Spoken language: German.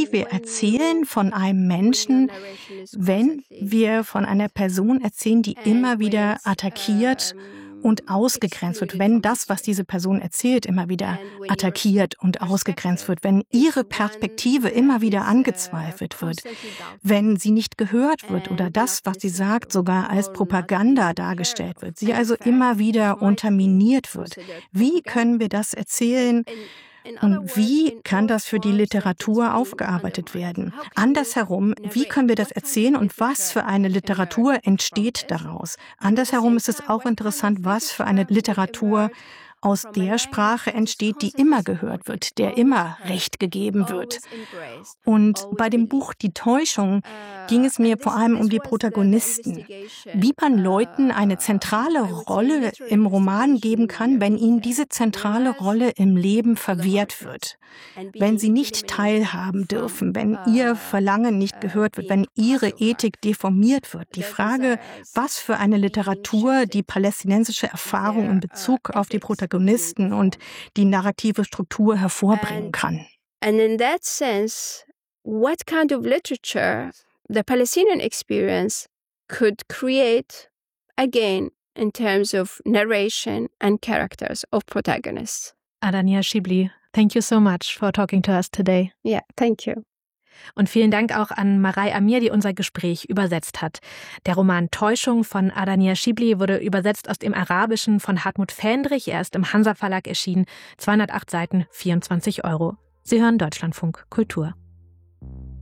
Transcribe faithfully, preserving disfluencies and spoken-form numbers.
wie wir erzählen von einem Menschen, wenn wir von einer Person erzählen, die immer wieder attackiert und ausgegrenzt wird, wenn das, was diese Person erzählt, immer wieder attackiert und ausgegrenzt wird, wenn ihre Perspektive immer wieder angezweifelt wird, wenn sie nicht gehört wird oder das, was sie sagt, sogar als Propaganda dargestellt wird, sie also immer wieder unterminiert wird. Wie können wir das erzählen? Und wie kann das für die Literatur aufgearbeitet werden? Andersherum, wie können wir das erzählen und was für eine Literatur entsteht daraus? Andersherum ist es auch interessant, was für eine Literatur aus der Sprache entsteht, die immer gehört wird, der immer Recht gegeben wird. Und bei dem Buch Die Täuschung ging es mir vor allem um die Protagonisten. Wie man Leuten eine zentrale Rolle im Roman geben kann, wenn ihnen diese zentrale Rolle im Leben verwehrt wird. Wenn sie nicht teilhaben dürfen, wenn ihr Verlangen nicht gehört wird, wenn ihre Ethik deformiert wird. Die Frage, was für eine Literatur die palästinensische Erfahrung in Bezug auf die Protagonisten und die narrative Struktur hervorbringen kann. And in that sense, what kind of literature the Palestinian experience could create, again, in terms of narration and characters of protagonists. Adania Shibli, thank you so much for talking to us today. Yeah, thank you. Und vielen Dank auch an Marai Amir, die unser Gespräch übersetzt hat. Der Roman Täuschung von Adania Shibli wurde übersetzt aus dem Arabischen von Hartmut Fähndrich. Er ist im Hansa Verlag erschienen. zweihundertacht Seiten, vierundzwanzig Euro. Sie hören Deutschlandfunk Kultur.